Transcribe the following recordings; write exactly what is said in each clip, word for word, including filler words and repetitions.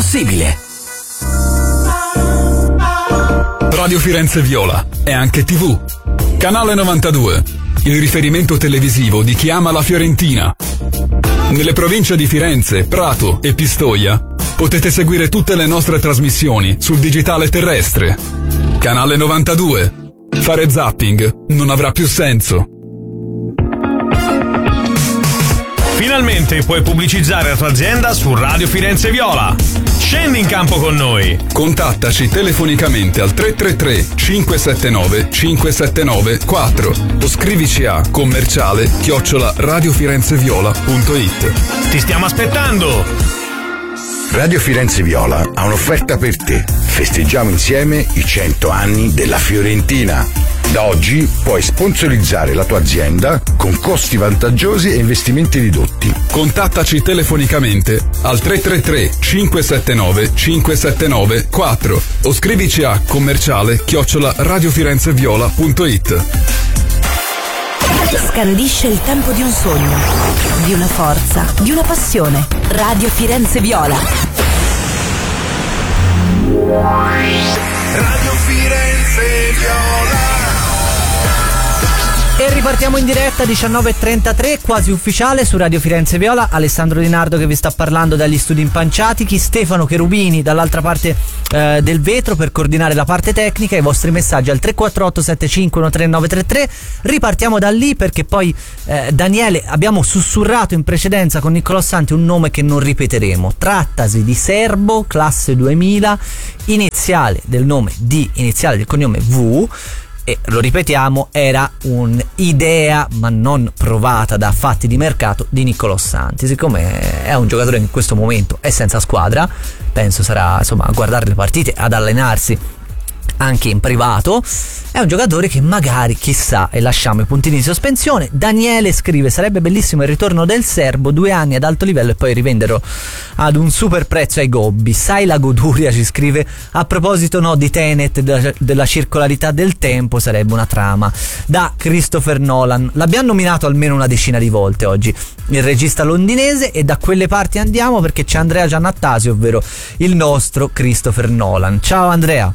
possibile. Radio Firenze Viola è anche tivù. Canale novantadue, il riferimento televisivo di chi ama la Fiorentina. Nelle province di Firenze, Prato e Pistoia potete seguire tutte le nostre trasmissioni sul digitale terrestre. Canale novantadue. Fare zapping non avrà più senso. Finalmente puoi pubblicizzare la tua azienda su Radio Firenze Viola. Scendi in campo con noi. Contattaci telefonicamente al tre tre tre cinque sette nove cinque sette nove quattro o scrivici a commerciale chiocciola radiofirenzeviola punto it. Ti stiamo aspettando. Radio Firenze Viola ha un'offerta per te. Festeggiamo insieme i cento anni della Fiorentina. Da oggi puoi sponsorizzare la tua azienda con costi vantaggiosi e investimenti ridotti. Contattaci telefonicamente al tre tre tre cinque sette nove cinque sette nove quattro o scrivici a commerciale chiocciola radiofirenzeviola punto it. Scandisce il tempo di un sogno, di una forza, di una passione. Radio Firenze Viola. Radio Firenze Viola. E ripartiamo in diretta diciannove e trentatré, quasi ufficiale su Radio Firenze Viola. Alessandro Di Nardo che vi sta parlando dagli studi Impanciatichi, Stefano Cherubini dall'altra parte eh, del vetro per coordinare la parte tecnica. I vostri messaggi al tre quattro otto sette cinque uno tre nove tre tre. Ripartiamo da lì perché poi eh, Daniele, abbiamo sussurrato in precedenza con Niccolò Santi un nome che non ripeteremo. Trattasi di Serbo, classe duemila, iniziale del nome D, iniziale del cognome V. E lo ripetiamo, era un'idea ma non provata da fatti di mercato di Niccolò Santi. Siccome è un giocatore che in questo momento è senza squadra, penso sarà insomma a guardare le partite, ad allenarsi anche in privato, è un giocatore che magari, chissà, e lasciamo i puntini di sospensione. Daniele scrive: sarebbe bellissimo il ritorno del serbo, due anni ad alto livello e poi rivenderlo ad un super prezzo ai gobbi. Sai la goduria, ci scrive. A proposito no di Tenet, della, della circolarità del tempo, sarebbe una trama da Christopher Nolan. L'abbiamo nominato almeno una decina di volte oggi, il regista londinese, e da quelle parti andiamo perché c'è Andrea Giannattasio, ovvero il nostro Christopher Nolan. Ciao Andrea.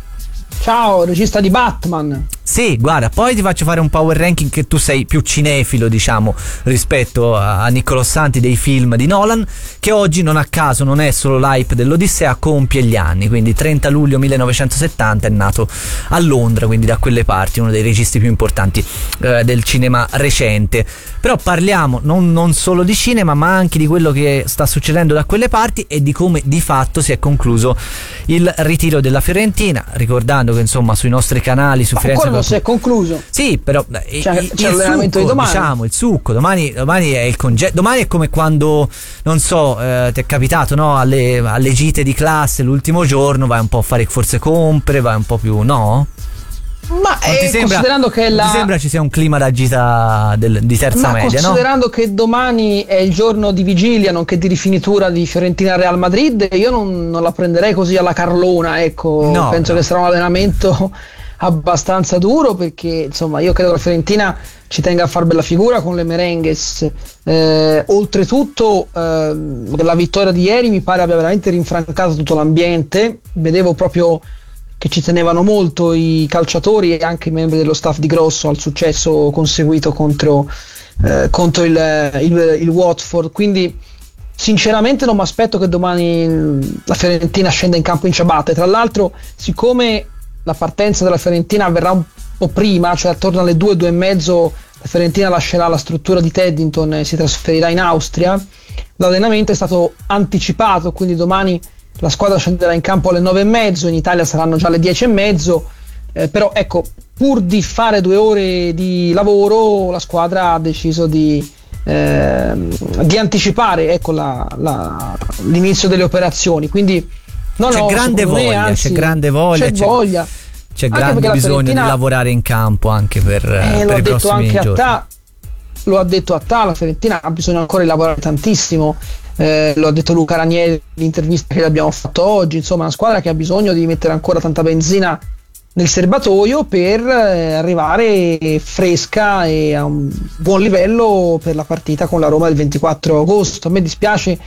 Ciao, regista di Batman. Sì, guarda, poi ti faccio fare un power ranking che tu sei più cinefilo, diciamo, rispetto a Niccolò Santi dei film di Nolan, che oggi non a caso non è solo l'hype dell'Odissea, compie gli anni, quindi trenta luglio millenovecentosettanta, è nato a Londra, quindi da quelle parti, uno dei registi più importanti eh, del cinema recente. Però parliamo non, non solo di cinema, ma anche di quello che sta succedendo da quelle parti e di come di fatto si è concluso il ritiro della Fiorentina, ricordando che insomma sui nostri canali su ma Firenze quello si è concluso. Sì, però c'è, il, c'è il l'allenamento succo, di domani. diciamo, il succo domani, domani è il congedo. Domani è come quando, non so, eh, ti è capitato, no, alle, alle gite di classe l'ultimo giorno vai un po' a fare forse compere, vai un po' più, no? Ma eh, sembra, considerando che la... ti sembra ci sia un clima da gita del, di terza ma media, considerando no? che domani è il giorno di vigilia, nonché di rifinitura di Fiorentina Real Madrid, io non, non la prenderei così alla Carlona, ecco. No, penso no. che sarà un allenamento abbastanza duro, perché insomma io credo che la Fiorentina ci tenga a far bella figura con le merengues. Eh, oltretutto eh, la vittoria di ieri mi pare abbia veramente rinfrancato tutto l'ambiente. Vedevo proprio che ci tenevano molto i calciatori e anche i membri dello staff di Grosso al successo conseguito contro, eh, contro il, il, il Watford. Quindi sinceramente non mi aspetto che domani la Fiorentina scenda in campo in ciabatte. Tra l'altro, siccome la partenza della Fiorentina avverrà un po' prima, cioè attorno alle due, due e mezzo, la Fiorentina lascerà la struttura di Teddington e si trasferirà in Austria. L'allenamento è stato anticipato, quindi domani la squadra scenderà in campo alle nove e mezzo, in Italia saranno già le dieci e mezzo, eh, però ecco, pur di fare due ore di lavoro, la squadra ha deciso di, eh, di anticipare, ecco, la, la, l'inizio delle operazioni. Quindi no, c'è, no, grande voglia, me, anzi, c'è grande voglia, c'è c'è voglia, c'è grande bisogno di lavorare in campo anche per, eh, per i prossimi anche giorni. A ta, lo ha detto a ta, la Fiorentina ha bisogno ancora di lavorare tantissimo. Eh, lo ha detto Luca Ranieri nell'intervista che abbiamo fatto oggi. Insomma, una squadra che ha bisogno di mettere ancora tanta benzina nel serbatoio per eh, arrivare fresca e a un buon livello per la partita con la Roma del ventiquattro agosto. A me dispiace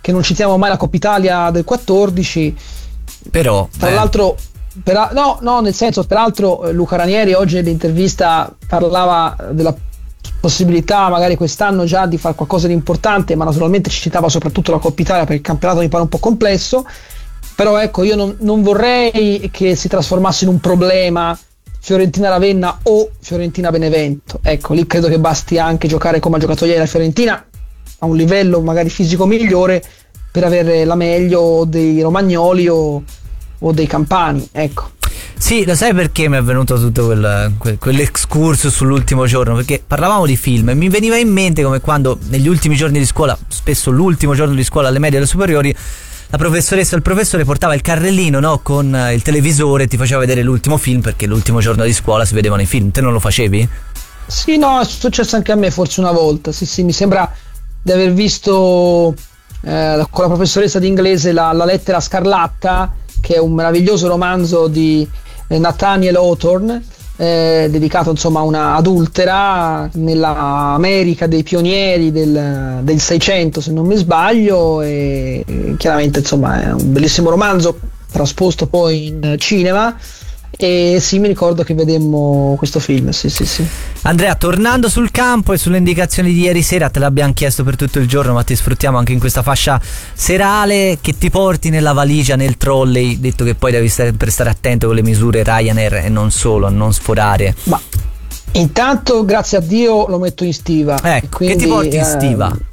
che non citiamo mai la Coppa Italia del quattordici. Però tra eh. l'altro per, no, no, nel senso, peraltro Luca Ranieri oggi nell'intervista parlava della possibilità magari quest'anno già di fare qualcosa di importante, ma naturalmente ci citava soprattutto la Coppa Italia perché il campionato mi pare un po' complesso. Però ecco, io non, non vorrei che si trasformasse in un problema Fiorentina-Ravenna o Fiorentina-Benevento. Ecco, lì credo che basti anche giocare come ha giocato ieri la Fiorentina, a un livello magari fisico migliore, per avere la meglio dei romagnoli o, o dei campani, ecco. Sì, lo sai perché mi è venuto tutto quel, quel, quell'excursus sull'ultimo giorno? Perché parlavamo di film e mi veniva in mente come quando negli ultimi giorni di scuola, spesso l'ultimo giorno di scuola alle medie e alle superiori, la professoressa o il professore portava il carrellino, no, con il televisore e ti faceva vedere l'ultimo film, perché l'ultimo giorno di scuola si vedevano i film. Te non lo facevi? Sì, no, è successo anche a me forse una volta. Sì, sì, mi sembra di aver visto eh, con la professoressa di inglese la, la Lettera Scarlatta, che è un meraviglioso romanzo di eh, Nathaniel Hawthorne, eh, dedicato insomma a una adultera nella America dei pionieri del, del Seicento, se non mi sbaglio, e chiaramente insomma è un bellissimo romanzo trasposto poi in cinema. E sì, mi ricordo che vedemmo questo film, sì sì sì. Andrea, tornando sul campo e sulle indicazioni di ieri sera, te l'abbiamo chiesto per tutto il giorno, ma ti sfruttiamo anche in questa fascia serale, che ti porti nella valigia, nel trolley, detto che poi devi sempre stare attento con le misure Ryanair e non solo, a non sforare. Ma intanto, grazie a Dio, lo metto in stiva. Ecco, quindi, che ti porti in stiva? Eh,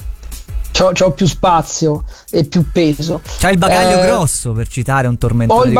C'ho, c'ho più spazio e più peso. C'hai il bagaglio eh, grosso, per citare un tormentone di